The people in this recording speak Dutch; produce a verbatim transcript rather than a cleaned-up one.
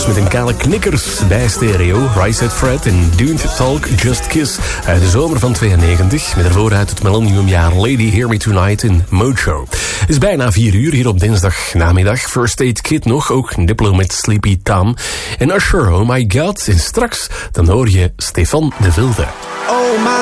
met een kale knikkers bij Stereo. Rise at Fred en Don't Talk, Just Kiss uit de zomer van tweeënnegentig. Met ervoor uit het millenniumjaar Lady Hear Me Tonight in Mojo. Het is bijna vier uur hier op dinsdag namiddag. First Aid Kit nog, ook Diplo met Sleepy Tom. En Usher, Oh My God. En straks dan hoor je Stefan de Wilde. Oh my